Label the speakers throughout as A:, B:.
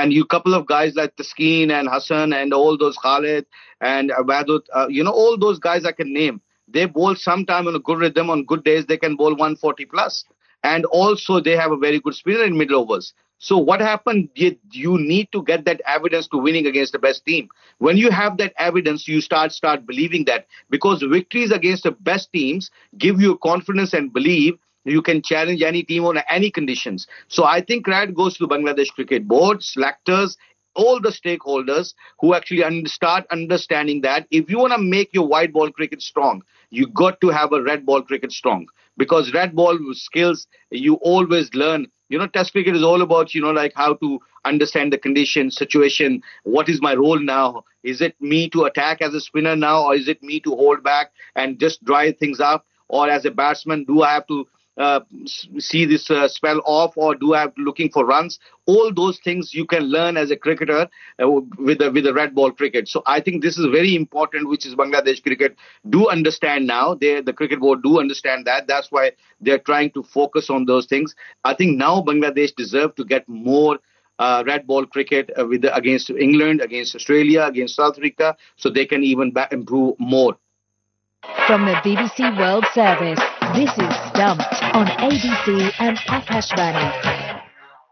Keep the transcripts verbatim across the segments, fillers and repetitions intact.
A: And you couple of guys like Taskeen and Hassan and all those Khalid and Abadut, uh, you know, all those guys I can name. They bowl sometime on a good rhythm. On good days, they can bowl one forty plus. And also, they have a very good spinner in middle overs. So what happened? You, you need to get that evidence to winning against the best team. When you have that evidence, you start start believing that, because victories against the best teams give you confidence and believe you can challenge any team on any conditions. So I think credit goes to Bangladesh Cricket Board, selectors, all the stakeholders who actually un- start understanding that if you want to make your white ball cricket strong, you got to have a red ball cricket strong, because red ball skills you always learn. You know, Test cricket is all about, you know, like how to understand the condition, situation. What is my role now? Is it me to attack as a spinner now, or is it me to hold back and just dry things up? Or as a batsman, do I have to uh, see this uh, spell off, or do I have to looking for runs? All those things you can learn as a cricketer uh, with a, with a red ball cricket. So I think this is very important, which is Bangladesh cricket do understand now. They, the cricket board do understand that. That's why they're trying to focus on those things. I think now Bangladesh deserve to get more uh, red ball cricket uh, with the, against England, against Australia, against South Africa, so they can even ba- improve more.
B: From the B B C World Service, this is Stumped on A B C and Akashvani.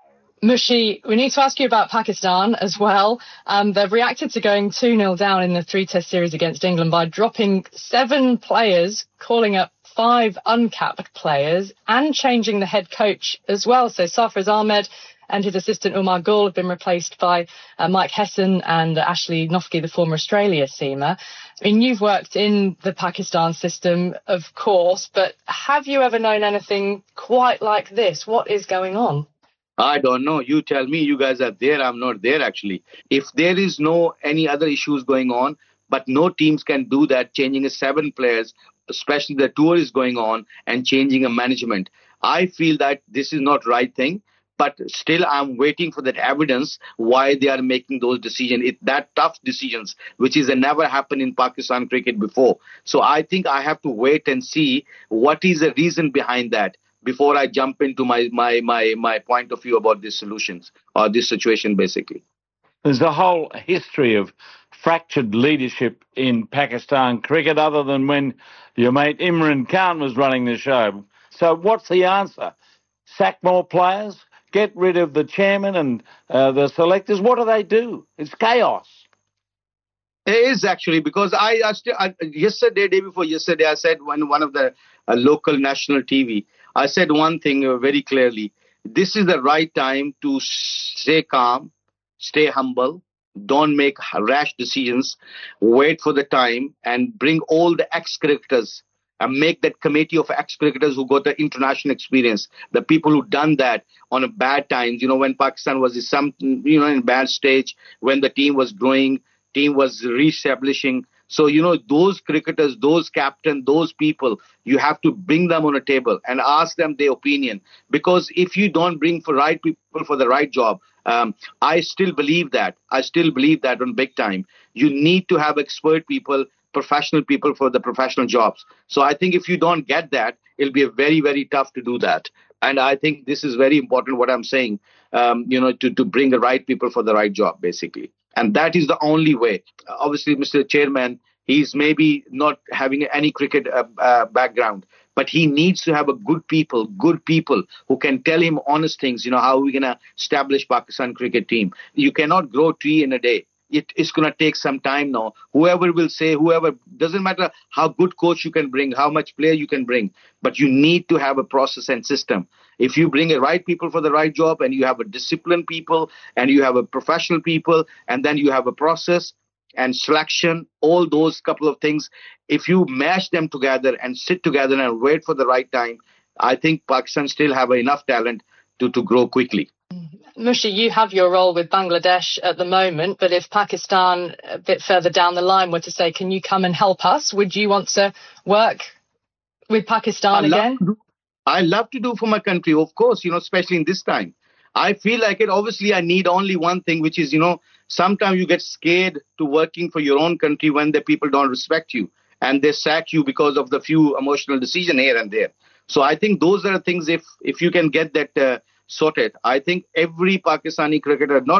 C: Mushi, we need to ask you about Pakistan as well. Um, they've reacted to going two nil down in the three-test series against England by dropping seven players, calling up five uncapped players, and changing the head coach as well. So Sarfraz Ahmed and his assistant Umar Gul have been replaced by uh, Mike Hesson and uh, Ashley Nofke, the former Australia seamer. I mean, you've worked in the Pakistan system, of course, but have you ever known anything quite like this? What is going on?
A: I don't know. You tell me. You guys are there. I'm not there, actually. If there is no any other issues going on, but no teams can do that, changing a seven players, especially the tour is going on, and changing a management. I feel that this is not right thing. But still, I'm waiting for that evidence why they are making those decisions. It that tough decisions, which is a never happened in Pakistan cricket before. So I think I have to wait and see what is the reason behind that before I jump into my my my my point of view about these solutions or this situation, basically.
D: There's a whole history of fractured leadership in Pakistan cricket, other than when your mate Imran Khan was running the show. So what's the answer? Sack more players? Get rid of the chairman and uh, the selectors? What do they do? It's chaos.
A: It is, actually, because I, I, still, I yesterday, day before yesterday, I said when one of the uh, local national T V, I said one thing uh, very clearly. This is the right time to stay calm, stay humble, don't make rash decisions, wait for the time, and bring all the ex-cricketers and make that committee of ex-cricketers who got the international experience, the people who done that on a bad times, you know, when Pakistan was in some, you know, in bad stage, when the team was growing, team was re-establishing. So, you know, those cricketers, those captain, those people, you have to bring them on a table and ask them their opinion. Because if you don't bring for right people for the right job, um, I still believe that. I still believe that on big time. You need to have expert people, professional people for the professional jobs. So I think if you don't get that, it'll be a very, very tough to do that. And I think this is very important, what I'm saying, um, you know, to, to bring the right people for the right job, basically. And that is the only way. Obviously, Mister Chairman, he's maybe not having any cricket uh, uh, background, but he needs to have a good people, good people who can tell him honest things, you know, how we're going to establish Pakistan cricket team. You cannot grow tree in a day. It is going to take some time now. Whoever will say, whoever, doesn't matter how good coach you can bring, how much player you can bring, but you need to have a process and system. If you bring the right people for the right job, and you have a disciplined people, and you have a professional people, and then you have a process and selection, all those couple of things, if you mash them together and sit together and wait for the right time, I think Pakistan still have enough talent to, to grow quickly.
C: Mushi, you have your role with Bangladesh at the moment, but if Pakistan a bit further down the line were to say, can you come and help us, would you want to work with Pakistan
A: I
C: again?
A: Love I love to do for my country, of course, you know, especially in this time. I feel like it. Obviously, I need only one thing, which is, you know, sometimes you get scared to working for your own country when the people don't respect you and they sack you because of the few emotional decisions here and there. So I think those are things, if if you can get that uh, sorted, I think every Pakistani cricketer, not